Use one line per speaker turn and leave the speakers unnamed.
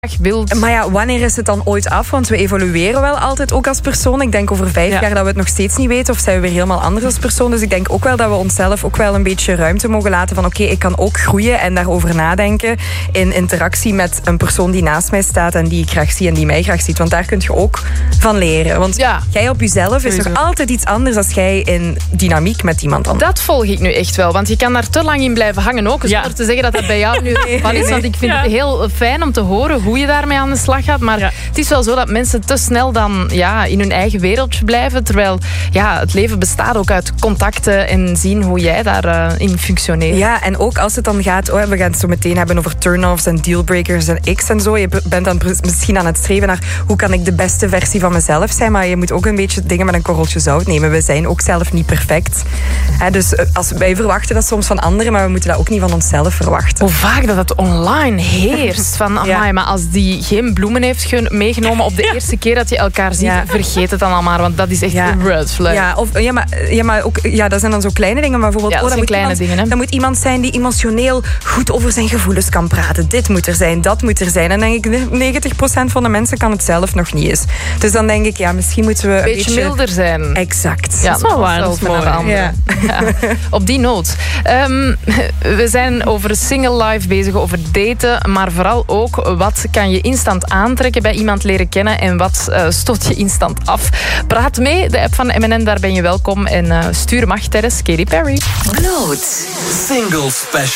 wilt.
Maar ja, wanneer is het dan ooit af? Want we evolueren wel altijd ook als persoon. Ik denk over 5 jaar dat we het nog steeds niet weten. Of zijn we weer helemaal anders als persoon. Dus ik denk ook wel dat we onszelf ook wel een beetje ruimte mogen laten. Van oké, ik kan ook groeien en daarover nadenken. In interactie met een persoon die naast mij staat. En die ik graag zie en die mij graag ziet. Want daar kun je ook van leren. Want jij op jezelf is nog altijd iets anders als jij in dynamiek met iemand anders.
Dat volg ik nu echt wel. Want je kan daar te lang in blijven hangen ook. Zonder te zeggen dat dat bij jou nu van is. Want ik vind het heel fijn om te horen hoe je daarmee aan de slag gaat. Maar het is wel zo dat mensen te snel dan in hun eigen wereldje blijven. Terwijl het leven bestaat ook uit contacten en zien hoe jij daarin functioneert.
Ja, en ook als het dan gaat... we gaan het zo meteen hebben over turn-offs en dealbreakers en x en zo. Je bent dan misschien aan het streven naar hoe kan ik de beste versie van mezelf zijn. Maar je moet ook een beetje dingen met een korreltje zout nemen. We zijn ook zelf niet perfect. Dus wij verwachten dat soms van anderen, maar we moeten dat ook niet van onszelf verwachten.
Hoe vaak dat online heerst. Van, amai, maar als die geen bloemen heeft meegenomen op de eerste keer dat je elkaar ziet, vergeet het dan al maar, want dat is echt een red flag.
Maar ook, dat zijn dan zo kleine dingen, maar bijvoorbeeld, dat moet iemand zijn die emotioneel goed over zijn gevoelens kan praten. Dit moet er zijn, dat moet er zijn. En dan denk ik, 90% van de mensen kan het zelf nog niet eens. Dus dan denk ik, misschien moeten we een beetje
milder zijn.
Exact.
Ja, dat is wel waar. Dat is mooi. Ja. Op die noot. We zijn over single life bezig, over daten, maar vooral ook wat kan je instant aantrekken bij iemand leren kennen en wat stoot je instant af. Praat mee, de app van MNN, daar ben je welkom. En stuur mag tijdens Katy Perry.
Bloot. Single special.